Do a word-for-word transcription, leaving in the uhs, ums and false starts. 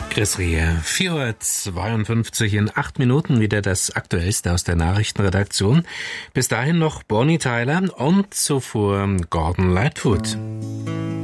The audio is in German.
Chris Rehe, vier Uhr zweiundfünfzig in acht Minuten wieder das Aktuellste aus der Nachrichtenredaktion. Bis dahin noch Bonnie Tyler und zuvor Gordon Lightfoot.